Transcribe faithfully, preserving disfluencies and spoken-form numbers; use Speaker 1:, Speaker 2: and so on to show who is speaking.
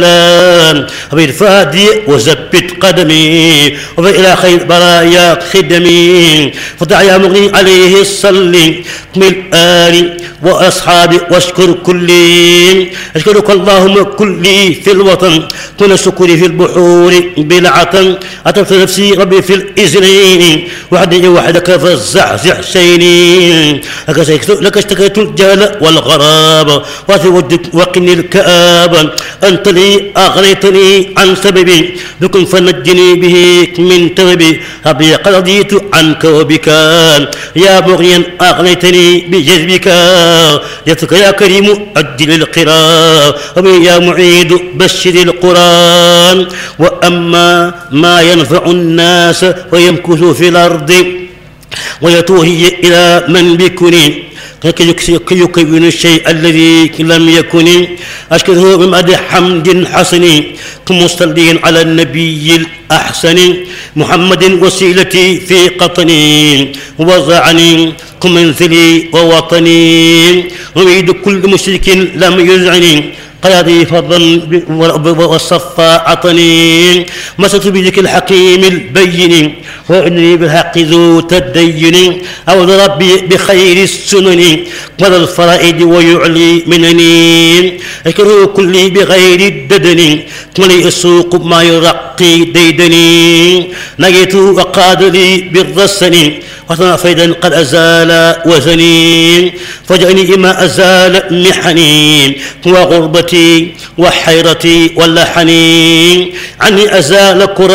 Speaker 1: بالفادي وزبت قدمي وإلى خير برايا خدمي فدع يا مغني عليه الصلي من آل وأصحابي واشكر كلي أشكرك اللهم كلي في الوطن كن شكري في البحور بالعطن أتركت نفسي ربي في الإذن وحدي وحدك فالزعزع شيني لك اشتكيت الجهل والغراب وقني الكآبة أنت لي أغنيتني عن سببي بكم فنجني به من تبي ربي قد رضيت عنك وبك يا بغيا أغنيتني بجذبك يتك يا كريم أجل القراء يا معيد بشر القرآن وأما ما ينفع الناس ويمكث في الأرض ويتوهي إلى من بكني كي يكون الشيء الذي لم يكن أشكره بمدح حمد حسن كمصلين على النبي الأحسن محمد وسيلتي في قطني وضعني كمنزلي ووطني أريد كل مشرك لم يزعني قيادي فضل والصفا عطني مست بذك الحكيم البين وإني بالحق ذو تدين أعوذ ربي بخير السنن قبل الفرائد ويعلي منني أكره كلي بغير الددن مليء السوق ما يرقي ديدني نجيت وقاد لي بالرسن وطنا فيدا قد أزال وزني فجأني ما أزال محني وغربتي وحيرتي واللحني عني أزال كرة